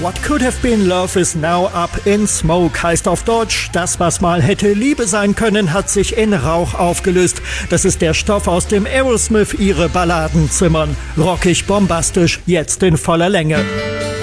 What could have been love is now up in smoke heißt auf Deutsch, das was mal hätte Liebe sein können, hat sich in Rauch aufgelöst. Das ist der Stoff, aus dem Aerosmith ihre Balladen zimmern. Rockig, bombastisch, jetzt in voller Länge.